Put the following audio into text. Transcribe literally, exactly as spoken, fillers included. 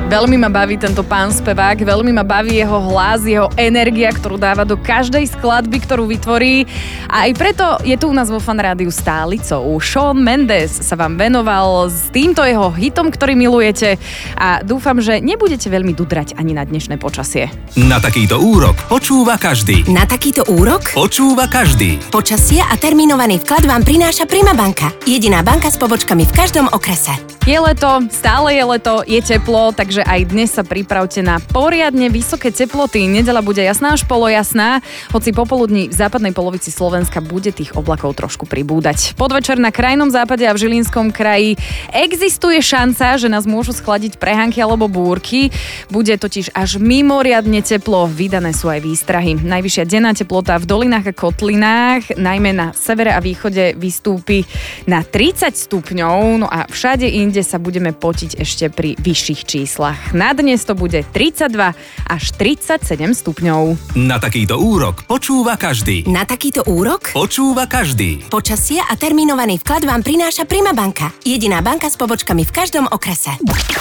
Veľmi ma baví tento pán spevák, veľmi ma baví jeho hlas, jeho energia, ktorú dáva do každej skladby, ktorú vytvorí. A aj preto je tu u nás vo Fan Rádiu stálicou. Shawn Mendes sa vám venoval s týmto jeho hitom, ktorý milujete, a dúfam, že nebudete veľmi dudrať ani na dnešné počasie. Na takýto úrok počúva každý. Na takýto úrok Počúva každý. počasie a termínovaný vklad vám prináša Prima banka. Jediná banka s pobočkami v každom okrese. Je leto, stále je leto, je teplo, takže aj dnes sa pripravte na poriadne vysoké teploty. Nedeľa bude jasná až polojasná, hoci popoludní v západnej polovici Slovenska bude tých oblakov trošku pribúdať. Podvečer na krajnom západe a v Žilinskom kraji existuje šanca, že nás môžu schladiť prehánky alebo búrky. Bude totiž až mimoriadne teplo, vydané sú aj výstrahy. Najvyššia denná teplota v dolinách a kotlinách, najmä na severe a východe, vystúpi na tridsať stupňov, no a všade inde sa budeme potiť ešte pri vyšších číslach. Na dnes to bude tridsaťdva až tridsaťsedem stupňov. Na takýto úrok počúva každý. Na takýto úrok Počúva každý. počasie a termínovaný vklad vám prináša Prima banka. Jediná banka s pobočkami v každom okrese.